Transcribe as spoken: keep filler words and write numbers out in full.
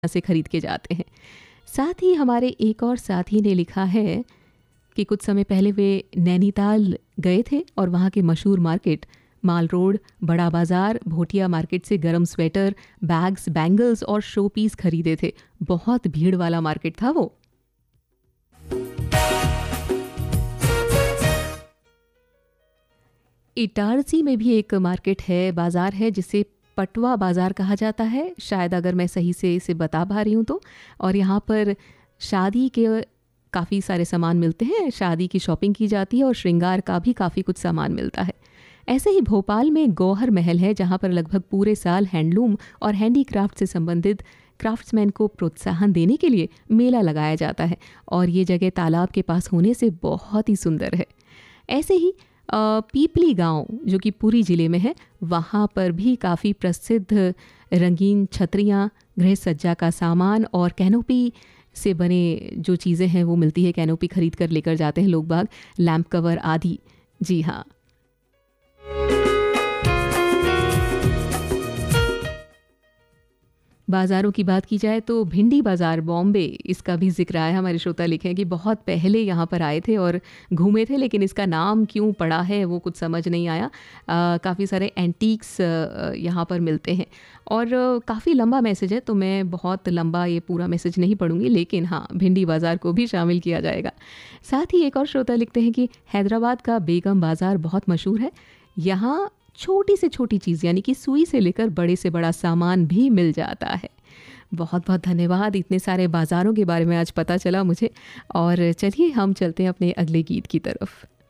से खरीद के जाते हैं। साथ ही हमारे एक और साथी ने लिखा है कि कुछ समय पहले वे नैनीताल गए थे और वहाँ के मशहूर मार्केट माल रोड, बड़ा बाज़ार, भोटिया मार्केट से गरम स्वेटर, बैग्स, बैंगल्स और शो पीस खरीदे थे। बहुत भीड़ वाला मार्केट था वो। इटारसी में भी एक मार्केट है, बाज़ार है जिसे पटवा बाज़ार कहा जाता है, शायद अगर मैं सही से इसे बता पा रही हूँ तो। और यहाँ पर शादी के काफ़ी सारे सामान मिलते हैं, शादी की शॉपिंग की जाती है और श्रृंगार का भी काफ़ी कुछ सामान मिलता है। ऐसे ही भोपाल में गौहर महल है जहाँ पर लगभग पूरे साल हैंडलूम और हैंडीक्राफ्ट से संबंधित क्राफ्ट्समैन को प्रोत्साहन देने के लिए मेला लगाया जाता है और ये जगह तालाब के पास होने से बहुत ही सुंदर है। ऐसे ही पीपली गांव जो कि पुरी ज़िले में है, वहाँ पर भी काफ़ी प्रसिद्ध रंगीन छतरियाँ, गृह सज्जा का सामान और कैनोपी से बने जो चीज़ें हैं वो मिलती है। कैनोपी खरीद कर लेकर जाते हैं लोग बाग, लैंप कवर आदि। जी हाँ। बाज़ारों की बात की जाए तो भिंडी बाज़ार बॉम्बे, इसका भी जिक्र आया। हमारे श्रोता लिखे हैं कि बहुत पहले यहाँ पर आए थे और घूमे थे, लेकिन इसका नाम क्यों पड़ा है वो कुछ समझ नहीं आया। काफ़ी सारे एंटीक्स यहाँ पर मिलते हैं और काफ़ी लंबा मैसेज है तो मैं बहुत लंबा ये पूरा मैसेज नहीं पढ़ूंगी, लेकिन हाँ, भिंडी बाज़ार को भी शामिल किया जाएगा। साथ ही एक और श्रोता लिखते हैं कि हैदराबाद का बेगम बाज़ार बहुत मशहूर है। यहाँ छोटी से छोटी चीज़ यानी कि सुई से लेकर बड़े से बड़ा सामान भी मिल जाता है। बहुत बहुत धन्यवाद, इतने सारे बाज़ारों के बारे में आज पता चला मुझे। और चलिए हम चलते हैं अपने अगले गीत की तरफ।